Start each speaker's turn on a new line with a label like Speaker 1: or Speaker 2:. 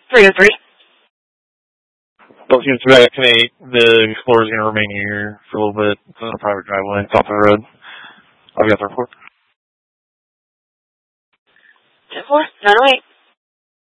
Speaker 1: 303.
Speaker 2: Both units back at 8. The Explorer is going to remain here for a little bit. It's on a private driveway, top of the road. I've got the report.
Speaker 1: 10-4, 908.